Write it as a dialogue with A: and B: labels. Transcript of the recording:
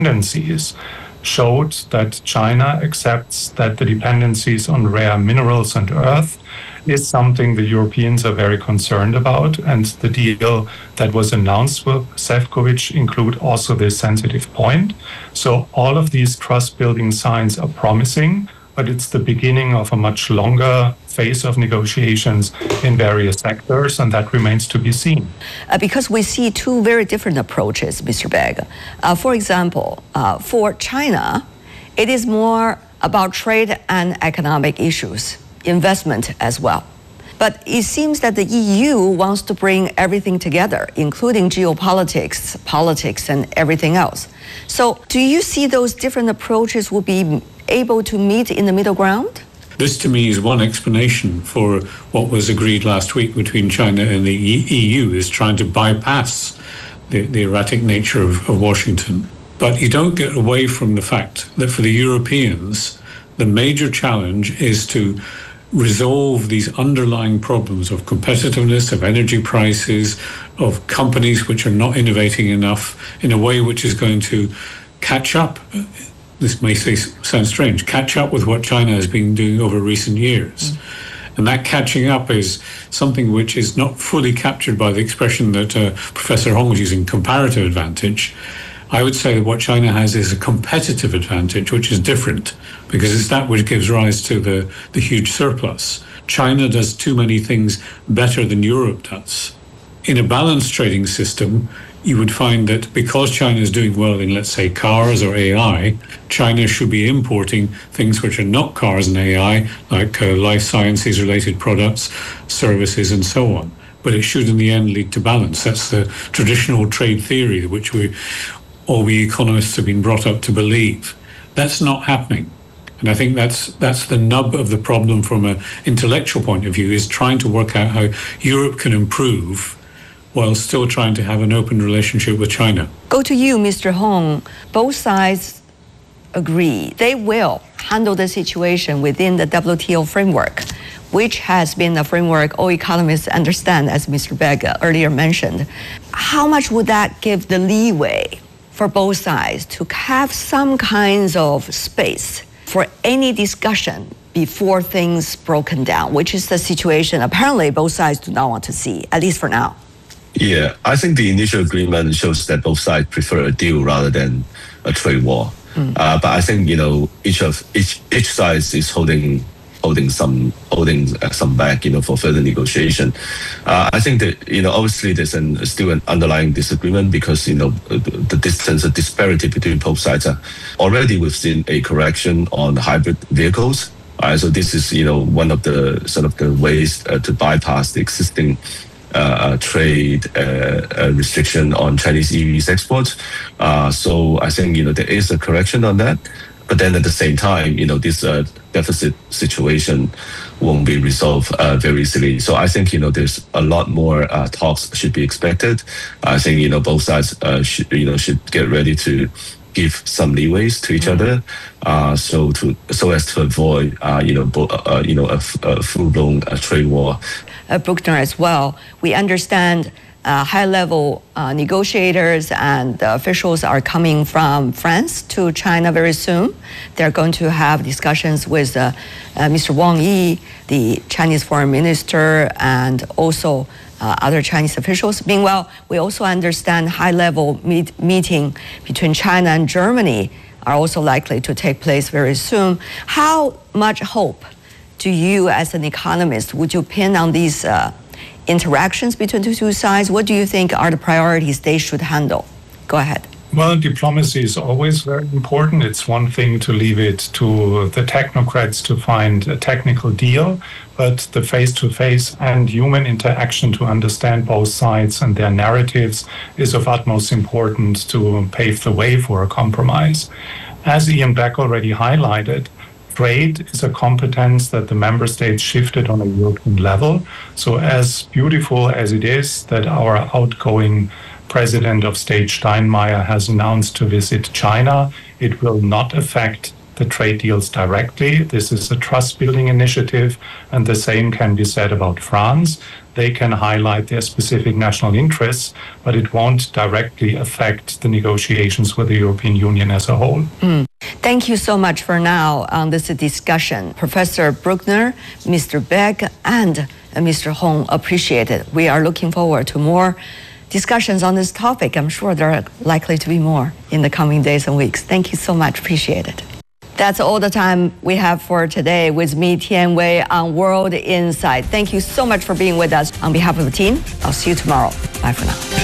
A: dependencies showed that China accepts that the dependencies on rare minerals and earth is something the Europeans are very concerned about. And the deal that was announced with Šefčovič include also this sensitive point. So all of these trust-building signs are promising, but it's the beginning of a much longer phase of negotiations in various sectors, and that remains to be seen.
B: Because we see two very different approaches, Mr. Begg. For example, for China, it is more about trade and economic issues, investment as well. But it seems that the EU wants to bring everything together, including geopolitics, politics, and everything else. So do you see those different approaches will be able to meet in the middle ground?
C: This, to me, is one explanation for what was agreed last week between China and the EU, is trying to bypass the erratic nature of Washington. But you don't get away from the fact that for the Europeans, the major challenge is to resolve these underlying problems of competitiveness, of energy prices, of companies which are not innovating enough in a way which is going to catch up. This may sound strange, catch up with what China has been doing over recent years. And that catching up is something which is not fully captured by the expression that Professor Hong was using, comparative advantage. I would say that what China has is a competitive advantage, which is different, because it's that which gives rise to the huge surplus. China does too many things better than Europe does. In a balanced trading system, you would find that because China is doing well in, let's say, cars or AI, China should be importing things which are not cars and AI, like life sciences related products, services, and so on. But it should in the end lead to balance. That's the traditional trade theory, which all we economists have been brought up to believe. That's not happening. And I think that's the nub of the problem from an intellectual point of view, is trying to work out how Europe can improve while still trying to have an open relationship with China.
B: Go to you, Mr. Hong. Both sides agree they will handle the situation within the WTO framework, which has been a framework all economists understand, as Mr. Begg earlier mentioned. How much would that give the leeway for both sides to have some kinds of space for any discussion before things broken down, which is the situation apparently both sides do not want to see, at least for now?
D: Yeah, I think the initial agreement shows that both sides prefer a deal rather than a trade war. But I think each side is holding some back, for further negotiation. I think that obviously there's still an underlying disagreement because the distance, the disparity between both sides. Already we've seen a correction on hybrid vehicles. So this is one of the sort of the ways to bypass the existing trade restriction on Chinese EVs exports. So I think there is a correction on that. But then at the same time, this deficit situation won't be resolved very easily. So I think there's a lot more talks should be expected. I think both sides should get ready to give some leeways to each other, so as to avoid a full-blown trade war.
B: Bruckner as well. We understand high-level negotiators and officials are coming from France to China very soon. They're going to have discussions with Mr. Wang Yi, the Chinese foreign minister, and also other Chinese officials. Meanwhile, we also understand high-level meeting between China and Germany are also likely to take place very soon. How much hope do you, as an economist, would you pin on these interactions between the two sides? What do you think are the priorities they should handle? Go ahead.
A: Well, diplomacy is always very important. It's one thing to leave it to the technocrats to find a technical deal, but the face-to-face and human interaction to understand both sides and their narratives is of utmost importance to pave the way for a compromise. As Ian Black already highlighted, trade is a competence that the member states shifted on a European level. So as beautiful as it is that our outgoing President of State Steinmeier has announced to visit China, it will not affect the trade deals directly. This is a trust-building initiative, and the same can be said about France. They can highlight their specific national interests, but it won't directly affect the negotiations with the European Union as a whole.
B: Thank you so much for now on this discussion. Professor Bruckner, Mr. Beck, and Mr. Hong, appreciate it. We are looking forward to more discussions on this topic. I'm sure there are likely to be more in the coming days and weeks. Thank you so much. Appreciate it. That's all the time we have for today with me, Tian Wei, on World Insight. Thank you so much for being with us. On behalf of the team, I'll see you tomorrow. Bye for now.